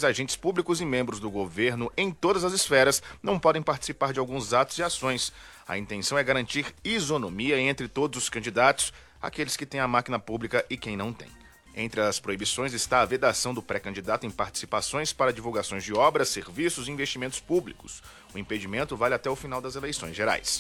demais agentes públicos e membros do governo em todas as esferas não podem participar de alguns atos e ações. A intenção é garantir isonomia entre todos os candidatos, aqueles que têm a máquina pública e quem não tem. Entre as proibições está a vedação do pré-candidato em participações para divulgações de obras, serviços e investimentos públicos. O impedimento vale até o final das eleições gerais.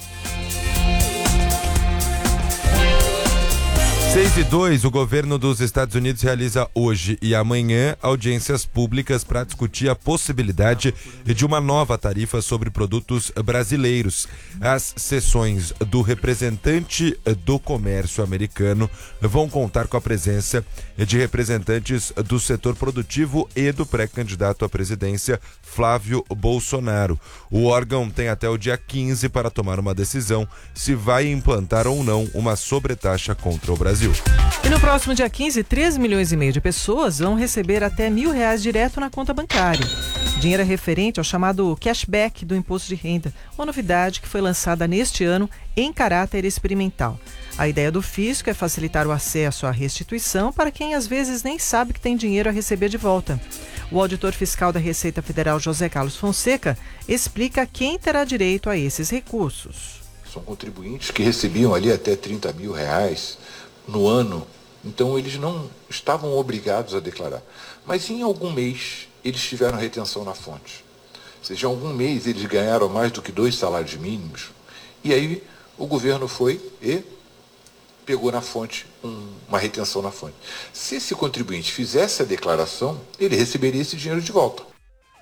6:02, o governo dos Estados Unidos realiza hoje e amanhã audiências públicas para discutir a possibilidade de uma nova tarifa sobre produtos brasileiros. As sessões do representante do comércio americano vão contar com a presença de representantes do setor produtivo e do pré-candidato à presidência, Flávio Bolsonaro. O órgão tem até o dia 15 para tomar uma decisão se vai implantar ou não uma sobretaxa contra o Brasil. E no próximo dia 15, 3 milhões e meio de pessoas vão receber até R$1.000 direto na conta bancária. O dinheiro é referente ao chamado cashback do imposto de renda, uma novidade que foi lançada neste ano em caráter experimental. A ideia do fisco é facilitar o acesso à restituição para quem às vezes nem sabe que tem dinheiro a receber de volta. O auditor fiscal da Receita Federal, José Carlos Fonseca, explica quem terá direito a esses recursos. São contribuintes que recebiam ali até R$30 mil no ano, então eles não estavam obrigados a declarar. Mas em algum mês eles tiveram retenção na fonte. Ou seja, em algum mês eles ganharam mais do que 2 salários mínimos, e aí o governo foi e pegou na fonte uma retenção na fonte. Se esse contribuinte fizesse a declaração, ele receberia esse dinheiro de volta.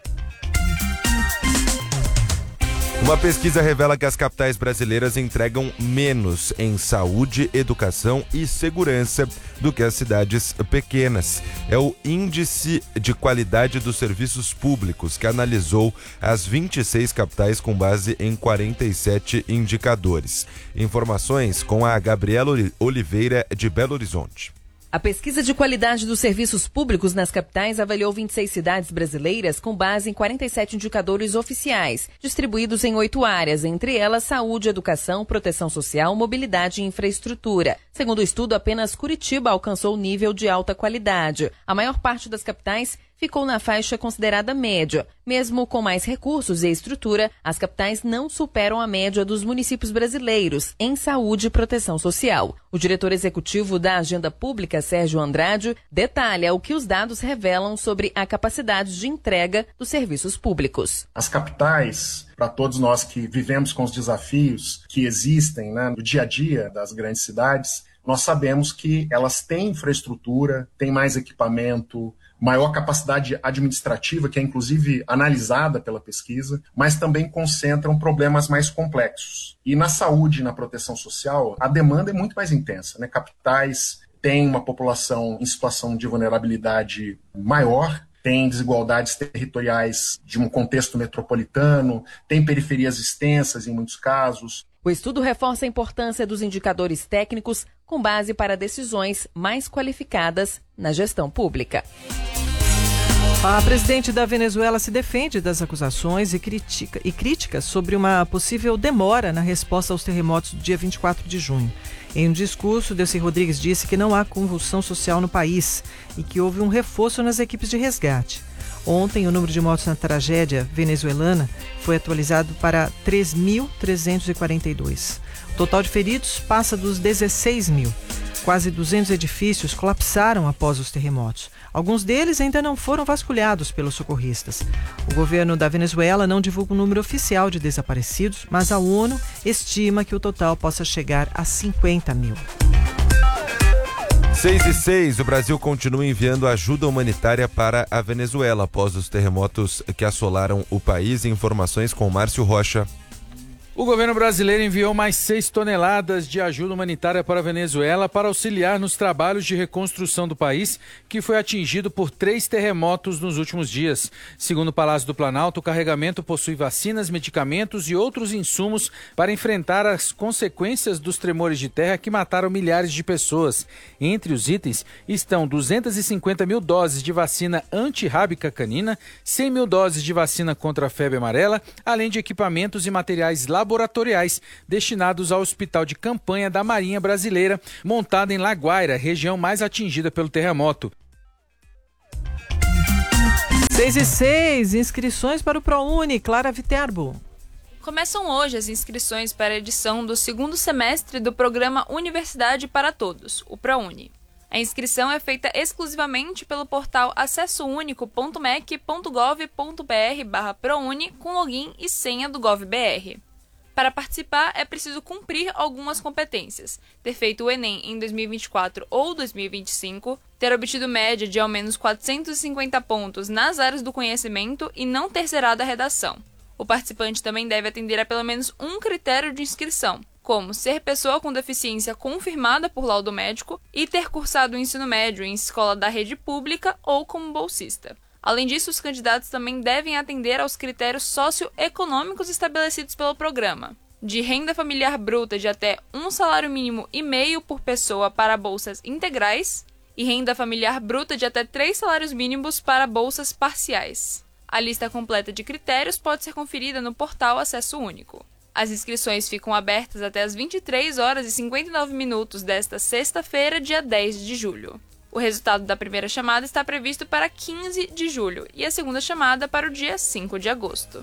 Uma pesquisa revela que as capitais brasileiras entregam menos em saúde, educação e segurança do que as cidades pequenas. É o Índice de Qualidade dos Serviços Públicos, que analisou as 26 capitais com base em 47 indicadores. Informações com a Gabriela Oliveira, de Belo Horizonte. A pesquisa de qualidade dos serviços públicos nas capitais avaliou 26 cidades brasileiras com base em 47 indicadores oficiais, distribuídos em 8 áreas, entre elas saúde, educação, proteção social, mobilidade e infraestrutura. Segundo o estudo, apenas Curitiba alcançou o nível de alta qualidade. A maior parte das capitais ficou na faixa considerada média. Mesmo com mais recursos e estrutura, as capitais não superam a média dos municípios brasileiros em saúde e proteção social. O diretor executivo da Agenda Pública, Sérgio Andrade, detalha o que os dados revelam sobre a capacidade de entrega dos serviços públicos. As capitais, para todos nós que vivemos com os desafios que existem, no dia a dia das grandes cidades, nós sabemos que elas têm infraestrutura, têm mais equipamento, maior capacidade administrativa, que é inclusive analisada pela pesquisa, mas também concentram problemas mais complexos. E na saúde e na proteção social, a demanda é muito mais intensa. Capitais têm uma população em situação de vulnerabilidade maior, tem desigualdades territoriais de um contexto metropolitano, tem periferias extensas em muitos casos. O estudo reforça a importância dos indicadores técnicos com base para decisões mais qualificadas na gestão pública. A presidente da Venezuela se defende das acusações e críticas sobre uma possível demora na resposta aos terremotos do dia 24 de junho. Em um discurso, Delcy Rodrigues disse que não há convulsão social no país e que houve um reforço nas equipes de resgate. Ontem, o número de mortos na tragédia venezuelana foi atualizado para 3.342. O total de feridos passa dos 16 mil. Quase 200 edifícios colapsaram após os terremotos. Alguns deles ainda não foram vasculhados pelos socorristas. O governo da Venezuela não divulga o número oficial de desaparecidos, mas a ONU estima que o total possa chegar a 50 mil. 6:06, o Brasil continua enviando ajuda humanitária para a Venezuela após os terremotos que assolaram o país. Informações com Márcio Rocha. O governo brasileiro enviou mais 6 toneladas de ajuda humanitária para a Venezuela para auxiliar nos trabalhos de reconstrução do país, que foi atingido por 3 terremotos nos últimos dias. Segundo o Palácio do Planalto, o carregamento possui vacinas, medicamentos e outros insumos para enfrentar as consequências dos tremores de terra que mataram milhares de pessoas. Entre os itens estão 250 mil doses de vacina antirrábica canina, 100 mil doses de vacina contra a febre amarela, além de equipamentos e materiais laboratoriais destinados ao Hospital de Campanha da Marinha Brasileira, montado em La Guaira, região mais atingida pelo terremoto. 6:06, inscrições para o ProUni. Clara Viterbo. Começam hoje as inscrições para a edição do segundo semestre do programa Universidade para Todos, o ProUni. A inscrição é feita exclusivamente pelo portal acessounico.mec.gov.br/ProUni com login e senha do GovBR. Para participar, é preciso cumprir algumas competências: ter feito o Enem em 2024 ou 2025, ter obtido média de ao menos 450 pontos nas áreas do conhecimento e não ter zerado a redação. O participante também deve atender a pelo menos um critério de inscrição, como ser pessoa com deficiência confirmada por laudo médico e ter cursado o ensino médio em escola da rede pública ou como bolsista. Além disso, os candidatos também devem atender aos critérios socioeconômicos estabelecidos pelo programa, de renda familiar bruta de até um salário mínimo e meio por pessoa para bolsas integrais e renda familiar bruta de até 3 salários mínimos para bolsas parciais. A lista completa de critérios pode ser conferida no portal Acesso Único. As inscrições ficam abertas até as 23h59 desta sexta-feira, dia 10 de julho. O resultado da primeira chamada está previsto para 15 de julho e a segunda chamada para o dia 5 de agosto.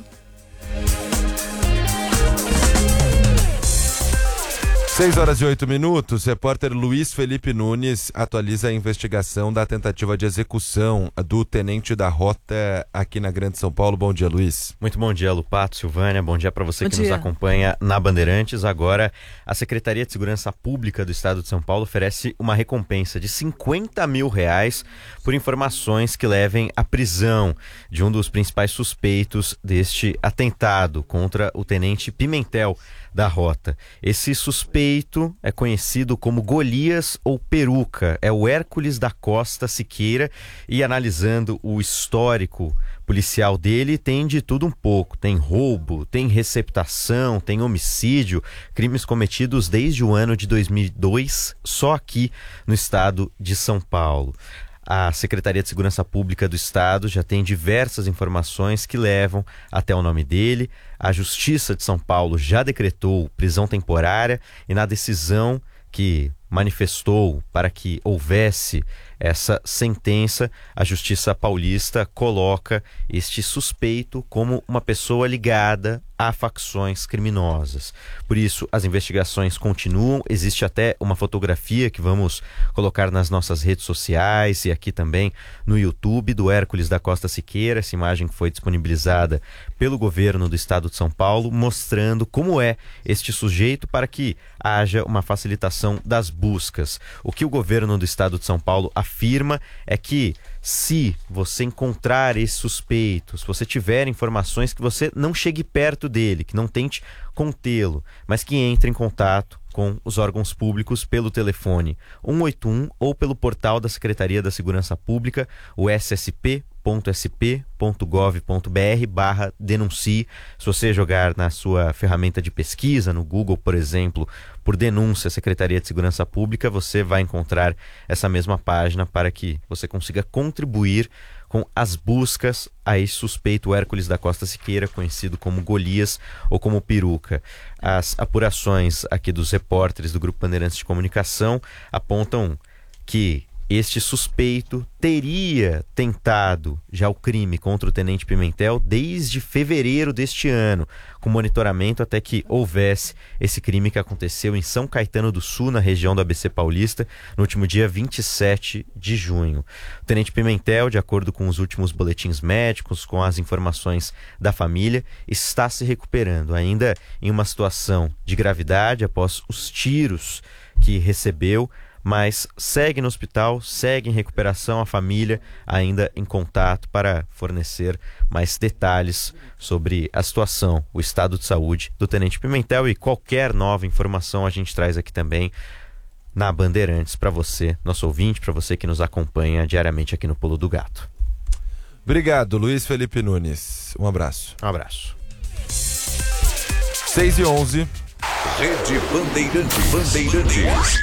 6h08. Repórter Luiz Felipe Nunes atualiza a investigação da tentativa de execução do tenente da Rota aqui na Grande São Paulo. Bom dia, Luiz. Muito bom dia, Lupato, Silvânia. Bom dia para você que nos acompanha na Bandeirantes. Agora, a Secretaria de Segurança Pública do Estado de São Paulo oferece uma recompensa de R$50 mil por informações que levem à prisão de um dos principais suspeitos deste atentado contra o tenente Pimentel da Rota. Esse suspeito é conhecido como Golias ou Peruca, é o Hércules da Costa Siqueira, e analisando o histórico policial dele, tem de tudo um pouco. Tem roubo, tem receptação, tem homicídio, crimes cometidos desde o ano de 2002, só aqui no estado de São Paulo. A Secretaria de Segurança Pública do Estado já tem diversas informações que levam até o nome dele. A Justiça de São Paulo já decretou prisão temporária e na decisão que manifestou para que houvesse essa sentença, a Justiça Paulista coloca este suspeito como uma pessoa ligada a facções criminosas. Por isso, as investigações continuam. Existe até uma fotografia que vamos colocar nas nossas redes sociais e aqui também no YouTube do Hércules da Costa Siqueira. Essa imagem foi disponibilizada pelo governo do estado de São Paulo, mostrando como é este sujeito para que haja uma facilitação das buscas. O que o governo do estado de São Paulo afirma é que se você encontrar esse suspeito, se você tiver informações, que você não chegue perto dele, que não tente contê-lo, mas que entre em contato com os órgãos públicos pelo telefone 181 ou pelo portal da Secretaria da Segurança Pública, o ssp.sp.gov.br/denuncie. Se você jogar na sua ferramenta de pesquisa, no Google, por exemplo, por denúncia Secretaria de Segurança Pública, você vai encontrar essa mesma página para que você consiga contribuir com as buscas a esse suspeito Hércules da Costa Siqueira, conhecido como Golias ou como Peruca. As apurações aqui dos repórteres do Grupo Bandeirantes de Comunicação apontam que este suspeito teria tentado já o crime contra o tenente Pimentel desde fevereiro deste ano, com monitoramento até que houvesse esse crime que aconteceu em São Caetano do Sul, na região do ABC Paulista, no último dia 27 de junho. O tenente Pimentel, de acordo com os últimos boletins médicos, com as informações da família, está se recuperando, ainda em uma situação de gravidade após os tiros que recebeu, mas segue no hospital, segue em recuperação, a família ainda em contato para fornecer mais detalhes sobre a situação, o estado de saúde do tenente Pimentel, e qualquer nova informação a gente traz aqui também na Bandeirantes para você, nosso ouvinte, para você que nos acompanha diariamente aqui no Pulo do Gato. Obrigado, Luiz Felipe Nunes. Um abraço. Um abraço. 6h11. Rede Bandeirantes.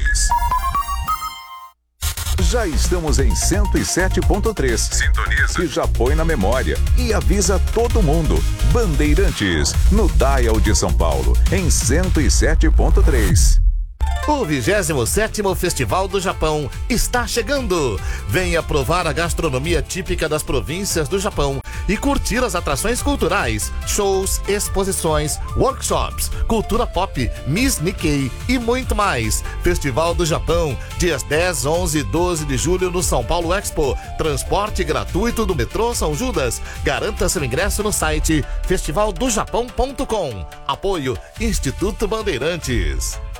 Já estamos em 107.3. Sintoniza. E já põe na memória. E avisa todo mundo. Bandeirantes, no Dial de São Paulo, em 107.3. O 27º Festival do Japão está chegando. Venha provar a gastronomia típica das províncias do Japão e curtir as atrações culturais, shows, exposições, workshops, cultura pop, Miss Nikkei e muito mais. Festival do Japão, dias 10, 11 e 12 de julho no São Paulo Expo. Transporte gratuito do metrô São Judas. Garanta seu ingresso no site festivaldojapão.com. Apoio Instituto Bandeirantes.